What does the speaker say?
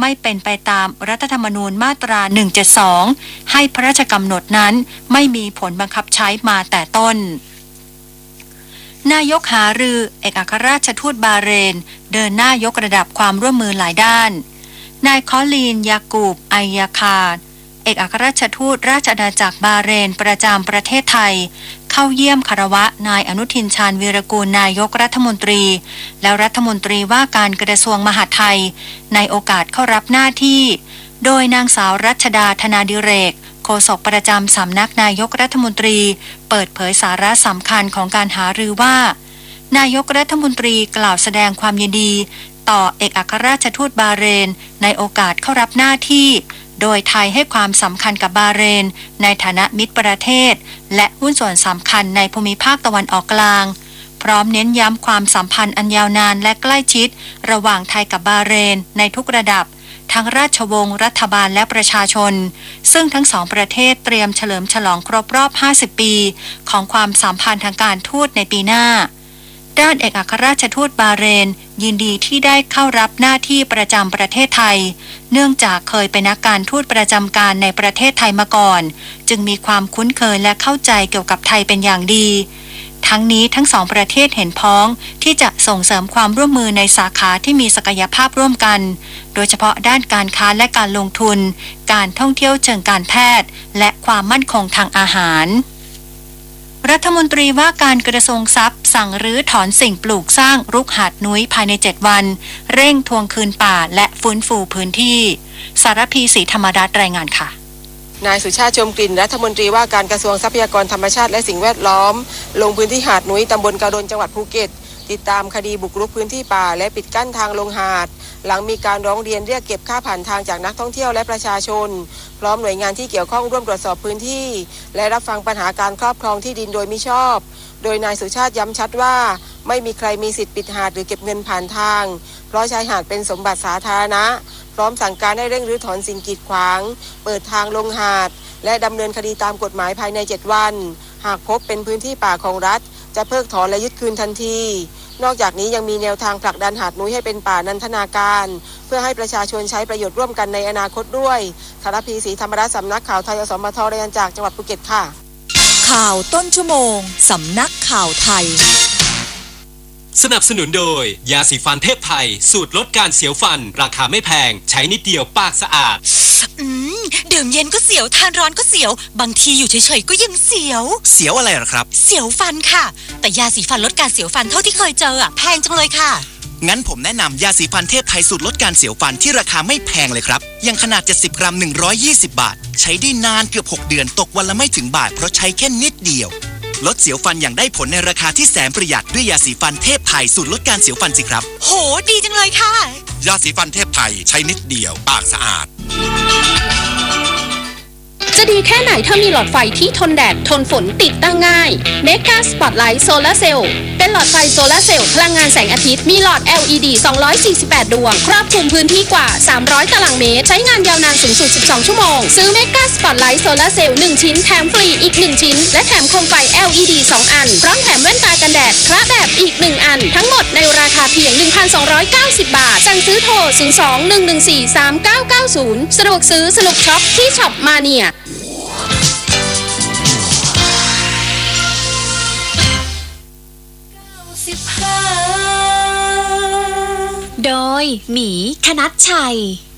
ไม่เป็นไปตามรัฐธรรมนูญมาตรา 172 ให้พระราชกำหนดนั้นไม่มีผลบังคับใช้มาแต่ต้นนายกหารือเอกอัครราชทูตบาเรนเดินหน้ายกระดับความร่วมมือหลายด้านนายคอลีนยากูบไอยาคาเอกอัครราชทูตราชอาณาจักรบาเรนประจำประเทศไทยเข้าเยี่ยมคารวะนายอนุทินชาญวีรกูลนายกรัฐมนตรีและรัฐมนตรีว่าการกระทรวงมหาดไทยในโอกาสเข้ารับหน้าที่โดยนางสาวรัชดาธนาดิเรกโฆษกประจำสำนักนายกรัฐมนตรีเปิดเผยสาระสำคัญของการหารือว่านายกรัฐมนตรีกล่าวแสดงความยินดีต่อเอกอัครราชทูตบาเรนในโอกาสเข้ารับหน้าที่โดยไทยให้ความสำคัญกับบาเรนในฐานะมิตรประเทศและหุ้นส่วนสำคัญในภูมิภาคตะวันออกกลางพร้อมเน้นย้ำความสัมพันธ์อันยาวนานและใกล้ชิดระหว่างไทยกับบาเรนในทุกระดับทั้งราชวงศ์รัฐบาลและประชาชนซึ่งทั้งสองประเทศเตรียมเฉลิมฉลองครบรอบ 50 ปีของความสัมพันธ์ทางการทูตในปีหน้าด้านเอกอัครราชทูตบาเรนยินดีที่ได้เข้ารับหน้าที่ประจำประเทศไทยเนื่องจากเคยเป็นนักการทูตประจำการในประเทศไทยมาก่อนจึงมีความคุ้นเคยและเข้าใจเกี่ยวกับไทยเป็นอย่างดีทั้งนี้ทั้งสองประเทศเห็นพ้องที่จะส่งเสริมความร่วมมือในสาขาที่มีศักยภาพร่วมกันโดยเฉพาะด้านการค้าและการลงทุนการท่องเที่ยวเชิงการแพทย์และความมั่นคงทางอาหารรัฐมนตรีว่าการกระทรวงทรัพย์สั่งรื้อถอนสิ่งปลูกสร้างรุกหาดนุ้ยภายใน7วันเร่งทวงคืนป่าและฟื้นฟูพื้นที่สารพีศรีธรรมรัตน์รายงานค่ะนายสุชาติชมกลิ่นรัฐมนตรีว่าการกระทรวงทรัพยากรธรรมชาติและสิ่งแวดล้อมลงพื้นที่หาดนุ้ยตำบลกระโดนจังหวัดภูเก็ตติดตามคดีบุกรุกพื้นที่ป่าและปิดกั้นทางลงหาดหลังมีการร้องเรียนเรียกเก็บค่าผ่านทางจากนักท่องเที่ยวและประชาชนพร้อมหน่วยงานที่เกี่ยวข้องร่วมตรวจสอบพื้นที่และรับฟังปัญหาการครอบครองที่ดินโดยมิชอบโดยนายสุชาติย้ำชัดว่าไม่มีใครมีสิทธิ์ปิดหาดหรือเก็บเงินผ่านทางเพราะชายหาดเป็นสมบัติสาธารณะพร้อมสั่งการให้เร่งรื้อถอนสิ่งกีดขวางเปิดทางลงหาดและดำเนินคดีตามกฎหมายภายใน7วันหากพบเป็นพื้นที่ป่าของรัฐจะเพิกถอนและยึดคืนทันทีนอกจากนี้ยังมีแนวทางผลักดันหาดนุ้ยให้เป็นป่านันทนาการเพื่อให้ประชาชนใช้ประโยชน์ร่วมกันในอนาคตด้วยสารพีศรีธรรมรัตน์สำนักข่าวไทยอสมทรายงานจากจังหวัดภูเก็ตค่ะข่าวต้นชั่วโมงสำนักข่าวไทยสนับสนุนโดยยาสีฟันเทพไทยสูตรลดการเสียวฟันราคาไม่แพงใช้นิดเดียวปากสะอาดดื่มเย็นก็เสียวทานร้อนก็เสียวบางทีอยู่เฉยๆก็ยังเสียวอะไรหรอครับเสียวฟันค่ะแต่ยาสีฟันลดการเสียวฟันเท่าที่เคยเจอแพงจังเลยค่ะงั้นผมแนะนำยาสีฟันเทพไทยสูตรลดการเสียวฟันที่ราคาไม่แพงเลยครับอย่างขนาด70 กรัม120 บาทใช้ได้นานเกือบ6 เดือนตกวันละไม่ถึงบาทเพราะใช้แค่นิดเดียวลดเสียวฟันอย่างได้ผลในราคาที่แสนประหยัดด้วยยาสีฟันเทพไทยสูตรลดการเสียวฟันสิครับโหดีจังเลยค่ะยาสีฟันเทพไทยใช้นิดเดียวปากสะอาดจะดีแค่ไหนถ้ามีหลอดไฟที่ทนแดดทนฝนติดตั้งง่าย Mega Spotlight Solar Cell เป็นหลอดไฟโซลาร์เซลล์พลังงานแสงอาทิตย์มีหลอด LED 248 ดวงครอบคลุมพื้นที่กว่า300 ตารางเมตรใช้งานยาวนานสูงสุด12 ชั่วโมงซื้อ Mega Spotlight Solar Cell 1 ชิ้นแถมฟรีอีก1ชิ้นและแถมโคมไฟ LED 2 อันพร้อมแถมแว่นตากันแดดคละแบบอีก1อันทั้งหมดในราคาเพียง 1,290 บาทสั่งซื้อโทร 02-114-3990 สะดวกซื้อสนุกช็อปที่ช็อปมาเนียโดยหมีคณัชชัย